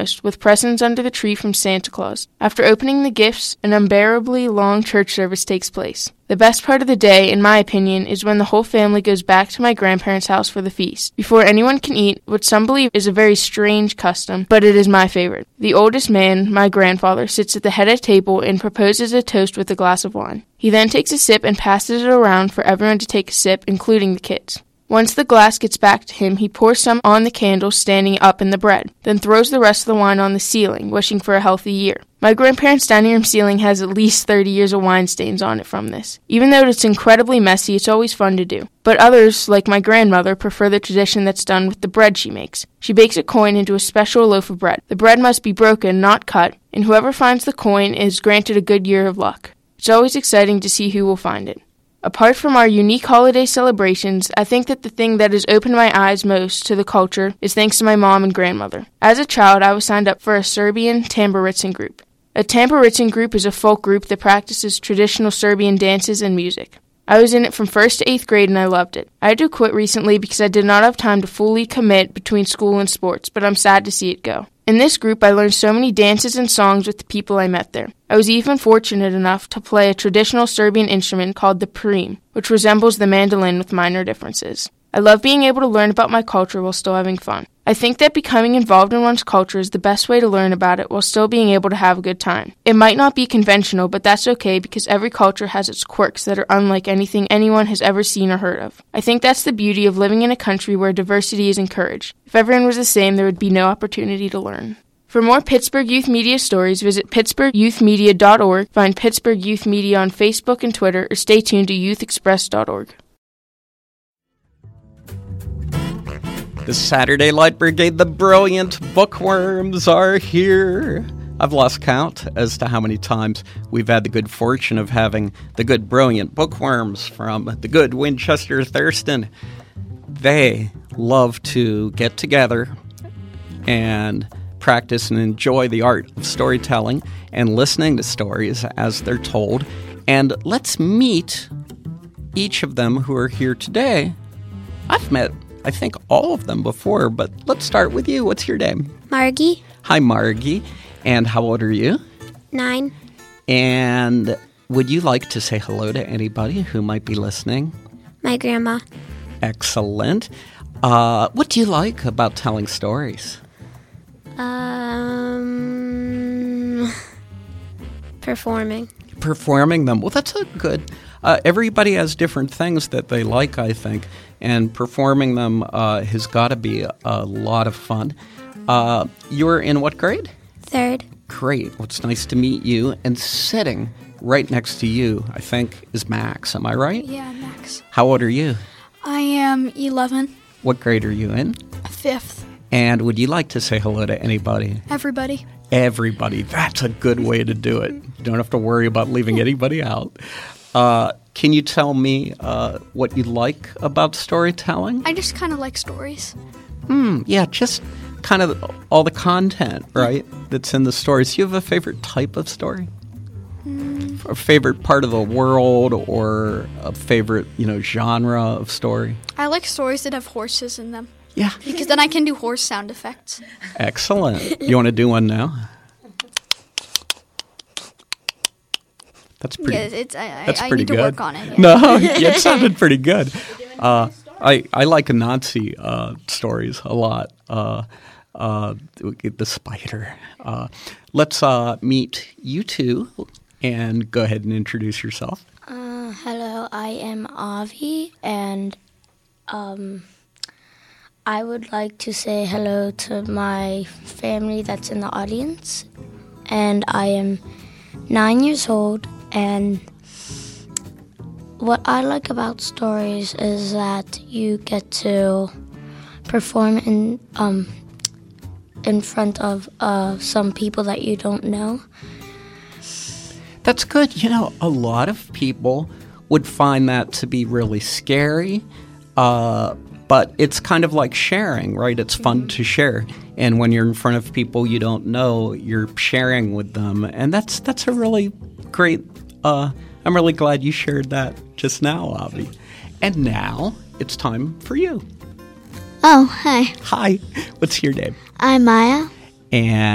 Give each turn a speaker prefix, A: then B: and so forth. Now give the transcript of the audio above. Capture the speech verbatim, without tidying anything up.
A: Christmas with presents under the tree from Santa Claus. After opening the gifts, an unbearably long church service takes place. The best part of the day, in my opinion, is when the whole family goes back to my grandparents' house for the feast. Before anyone can eat, what some believe is a very strange custom, but it is my favorite. The oldest man, my grandfather, sits at the head of the table and proposes a toast with a glass of wine. He then takes a sip and passes it around for everyone to take a sip, including the kids. Once the glass gets back to him, he pours some on the candle standing up in the bread, then throws the rest of the wine on the ceiling, wishing for a healthy year. My grandparents' dining room ceiling has at least thirty years of wine stains on it from this. Even though it's incredibly messy, it's always fun to do. But others, like my grandmother, prefer the tradition that's done with the bread she makes. She bakes a coin into a special loaf of bread. The bread must be broken, not cut, and whoever finds the coin is granted a good year of luck. It's always exciting to see who will find it. Apart from our unique holiday celebrations, I think that the thing that has opened my eyes most to the culture is thanks to my mom and grandmother. As a child, I was signed up for a Serbian Tamburican group. A Tamburican group is a folk group that practices traditional Serbian dances and music. I was in it from first to eighth grade and I loved it. I had to quit recently because I did not have time to fully commit between school and sports, but I'm sad to see it go. In this group, I learned so many dances and songs with the people I met there. I was even fortunate enough to play a traditional Serbian instrument called the parim, which resembles the mandolin with minor differences. I love being able to learn about my culture while still having fun. I think that becoming involved in one's culture is the best way to learn about it while still being able to have a good time. It might not be conventional, but that's okay because every culture has its quirks that are unlike anything anyone has ever seen or heard of. I think that's the beauty of living in a country where diversity is encouraged. If everyone was the same, there would be no opportunity to learn. For more Pittsburgh Youth Media stories, visit pittsburgh youth media dot org, find Pittsburgh Youth Media on Facebook and Twitter, or stay tuned to youth express dot org.
B: The Saturday Light Brigade, the brilliant bookworms are here. I've lost count as to how many times we've had the good fortune of having the good, brilliant bookworms from the good Winchester Thurston. They love to get together and practice and enjoy the art of storytelling and listening to stories as they're told. And let's meet each of them who are here today. I've met I think all of them before, but let's start with you. What's your name?
C: Margie.
B: Hi, Margie. And how old are you?
C: Nine.
B: And would you like to say hello to anybody who might be listening?
C: My grandma.
B: Excellent. Uh, what do you like about telling stories?
C: Um, performing.
B: Performing them. Well, that's a good... Uh, everybody has different things that they like, I think, and performing them uh, has got to be a, a lot of fun. Uh, you're in what grade?
C: Third.
B: Great. Well, it's nice to meet you. And sitting right next to you, I think, is Max. Am I right?
D: Yeah, Max.
B: How old are you?
D: I am eleven.
B: What grade are you in?
D: Fifth.
B: And would you like to say hello to anybody?
D: Everybody.
B: Everybody. That's a good way to do it. You don't have to worry about leaving anybody out. Uh, can you tell me uh, what you like about storytelling?
D: I just kind of like stories.
B: Hmm, yeah, just kind of all the content, right, that's in the stories. Do you have a favorite type of story? Mm. A favorite part of the world or a favorite, you know, genre of story?
D: I like stories that have horses in them.
B: Yeah.
D: Because then I can do horse sound effects.
B: Excellent. You want to do one now? That's pretty.
D: Yeah, it's, I,
B: that's
D: I, I
B: pretty
D: need to
B: good.
D: work on it. Yeah.
B: No, yeah, it sounded pretty good. Uh, I I like Nazi uh, stories a lot. Uh, uh, the spider. Uh, let's uh, meet you two and go ahead and introduce yourself.
C: Uh, hello, I am Avi, and um, I would like to say hello to my family that's in the audience, and I am nine years old. And what I like about stories is that you get to perform in um, in front of uh, some people that you don't know.
B: That's good. You know, a lot of people would find that to be really scary, uh, but it's kind of like sharing, right? It's fun to share. And when you're in front of people you don't know, you're sharing with them. And that's that's a really great... Uh, I'm really glad you shared that just now, Avi. And now it's time for you.
C: Oh, hi.
B: Hi. What's your name?
C: I'm Maya.
B: And